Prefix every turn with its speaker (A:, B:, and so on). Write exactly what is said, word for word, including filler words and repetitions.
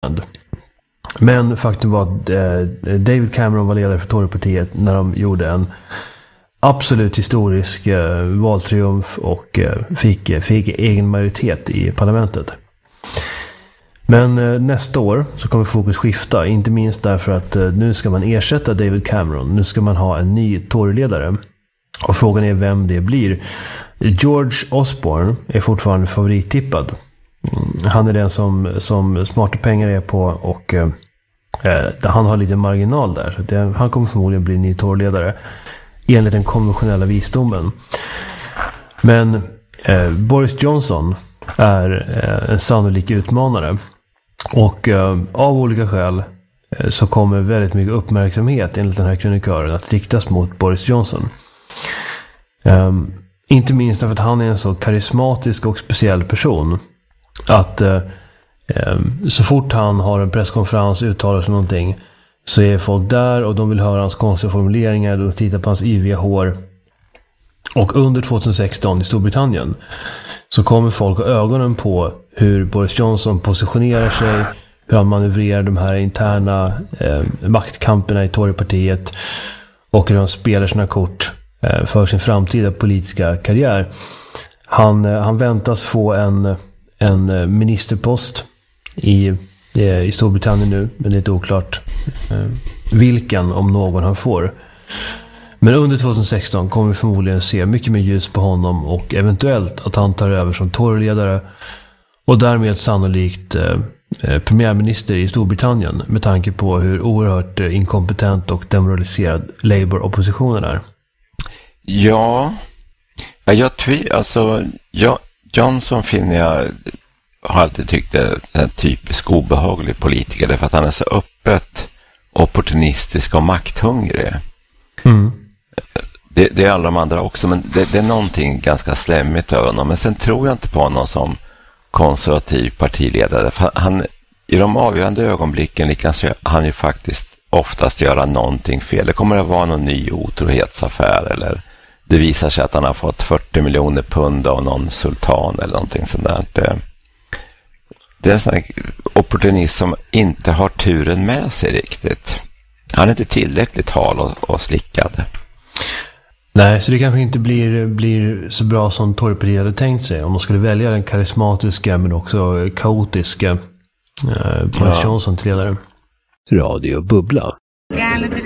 A: Land. Men faktum var att eh, David Cameron var ledare för Torypartiet när de gjorde en absolut historisk eh, valtriumf och eh, fick, fick egen majoritet i parlamentet. Men eh, nästa år så kommer fokus skifta, inte minst därför att eh, nu ska man ersätta David Cameron. Nu ska man ha en ny Toryledare. Och frågan är vem det blir. George Osborne är fortfarande favorittippad. Mm, han är den som, som smarta pengar är på och eh, han har lite marginal där. Så det, han kommer förmodligen bli ny Toryledare enligt den konventionella visdomen. Men eh, Boris Johnson är eh, en sannolik utmanare. Och eh, av olika skäl eh, så kommer väldigt mycket uppmärksamhet enligt den här kronikören att riktas mot Boris Johnson. Um, inte minst därför att han är en så karismatisk och speciell person att uh, um, så fort han har en presskonferens uttalar sig någonting så är folk där och de vill höra hans konstiga formuleringar och titta på hans yviga hår. Och under tjugohundrasexton i Storbritannien så kommer folk ha ögonen på hur Boris Johnson positionerar sig, hur han manövrerar de här interna eh, maktkamperna i Torypartiet och hur han spelar sina kort för sin framtida politiska karriär. Han, han väntas få en, en ministerpost i, i Storbritannien nu, men det är inte oklart eh, vilken, om någon han får. Men under tjugohundrasexton kommer vi förmodligen se mycket mer ljus på honom och eventuellt att han tar över som Toryledare och därmed sannolikt eh, premiärminister i Storbritannien med tanke på hur oerhört inkompetent och demoraliserad Labour-oppositionen är.
B: Ja, jag tvi, alltså jag, Johnson finner jag har alltid tyckt är en typisk obehaglig politiker därför att han är så öppet opportunistisk och makthungrig. Mm. Det, det är alla de andra också, men det, det är någonting ganska slämmigt över honom. Men sen tror jag inte på honom som konservativ partiledare. För han, i de avgörande ögonblicken lyckas han ju faktiskt oftast göra någonting fel. Det kommer att vara någon ny otrohetsaffär eller det visar sig att han har fått fyrtio miljoner pund av någon sultan eller någonting sånt där. Det, det är en sån här opportunism som inte har turen med sig riktigt. Han är inte tillräckligt hal och, och slickad.
A: Nej, så det kanske inte blir, blir så bra som Torypartiet hade tänkt sig om de skulle välja den karismatiska men också kaotiska eh, Boris Johnson till ledare. Radio Bubbla.